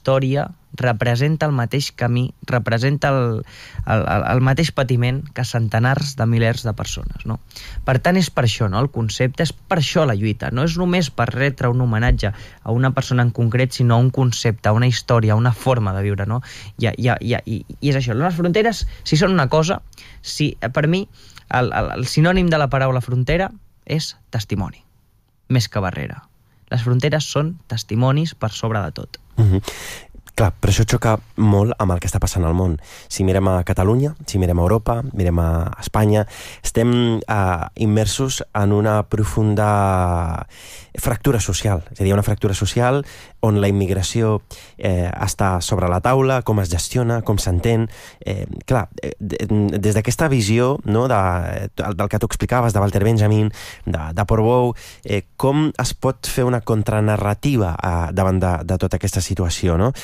història representa el mateix camí, representa el mateix patiment que centenars de milers de persones, no? Per tant, és per això, no? El concepte és per això la lluita. No és només per retre un homenatge a una persona en concret, sinó a un concepte, a una història, a una forma de viure, no? I és això. Les fronteres, si són una cosa, per mi, el sinònim de la paraula frontera és testimoni, més que barrera. Les fronteres són testimonis per sobre de tot. Clar, però això xoca molt amb el que està passant al món. Si mirem a Catalunya, si mirem a Europa, mirem a Espanya, estem immersos en una profunda fractura social. És a dir, una fractura social on la immigració està sobre la taula, com es gestiona, com s'entén. Clar, des d'aquesta visió, no, del que tu explicaves, de Walter Benjamin, de Porbou, com es pot fer una contranarrativa davant de tota aquesta situació, no?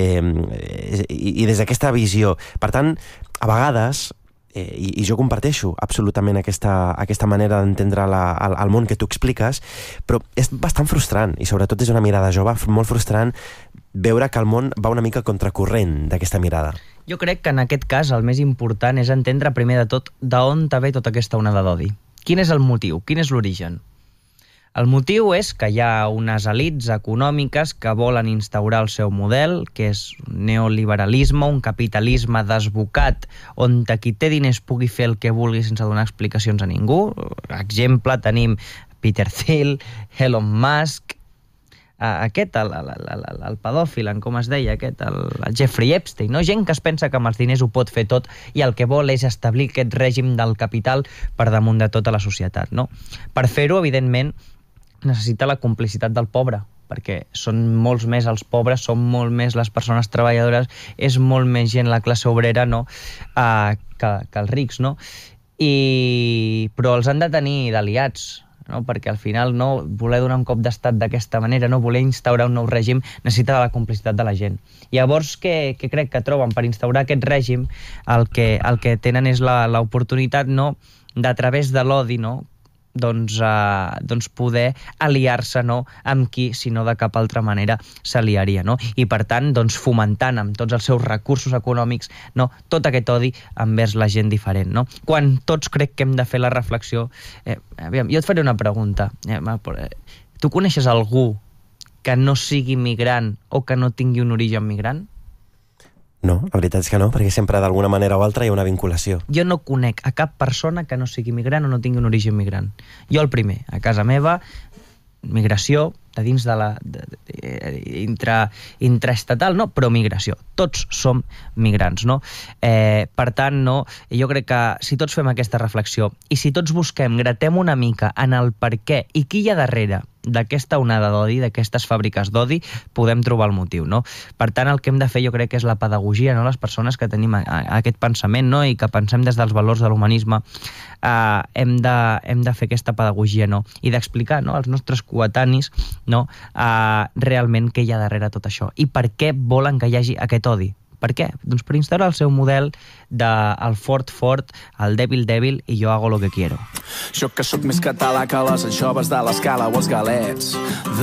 I des d'aquesta visió. Per tant, a vegades, i jo comparteixo absolutament aquesta manera d'entendre el món que tu expliques, però és bastant frustrant, i sobretot des d'una mirada jove, molt frustrant veure que el món va una mica contracorrent d'aquesta mirada. Jo crec que en aquest cas el més important és entendre primer de tot d'on ve tota aquesta onada d'odi. Quin és el motiu? Quin és l'origen? El motiu és que hi ha unes elits econòmiques que volen instaurar el seu model, que és un neoliberalisme, un capitalisme desbocat, on qui té diners pugui fer el que vulgui sense donar explicacions a ningú. Exemple, tenim Peter Thiel, Elon Musk, aquest, el pedòfil, com es deia, el Jeffrey Epstein, no? Gent que es pensa que amb els diners ho pot fer tot i el que vol és establir aquest règim del capital per damunt de tota la societat, no? Per fer-ho, evidentment, necessita la complicitat del pobre, perquè són molts més els pobres, són molt més les persones treballadores, és molt més gent la classe obrera, no? Que els rics, no? Però els han de tenir d'aliats, no? Perquè al final no voler donar un cop d'estat d'aquesta manera, no voler instaurar un nou règim, necessita la complicitat de la gent. Llavors, què crec que troben? Per instaurar aquest règim, el que tenen és l'oportunitat, no?, de a través de l'odi, no?, doncs poder aliar-se, no?, amb qui, si no de cap altra manera, s'aliaria, no? I per tant, doncs, fomentant amb tots els seus recursos econòmics, no?, tot aquest odi envers la gent diferent, no? Quan tots crec que hem de fer la reflexió... Aviam, jo et faré una pregunta. Tu coneixes algú que no sigui migrant o que no tingui un origen migrant? No, la veritat és que no, perquè sempre d'alguna manera o altra hi ha una vinculació. Jo no conec a cap persona que no sigui migrant o no tingui un origen migrant. Jo el primer, a casa meva, migració, de dins de la intraestatal, no, però migració. Tots som migrants, no? Per tant, no, jo crec que si tots fem aquesta reflexió i si tots busquem, gratem una mica en el per què i qui hi ha darrere d'aquesta onada d'odi, d'aquestes fàbriques d'odi, podem trobar el motiu, no? Per tant, el que hem de fer jo crec que és la pedagogia, no? Les persones que tenim aquest pensament, no?, i que pensem des dels valors de l'humanisme, hem de fer aquesta pedagogia, no?, i d'explicar, no?, als nostres coetanis, no?, realment què hi ha darrere tot això i per què volen que hi hagi aquest odi. Per què? Doncs per instaurar el seu model del fort, el dèbil i jo hago lo que quiero. Jo que sóc més català que les anxoves de l'escala o els galets.